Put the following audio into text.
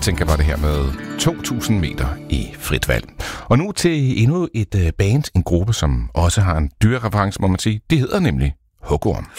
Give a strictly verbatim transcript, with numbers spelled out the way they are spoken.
Jeg tænker bare det her med to tusind meter i frit valg. Og nu til endnu et band, en gruppe, som også har en dyrereference, må man sige. Det hedder nemlig Hugorm.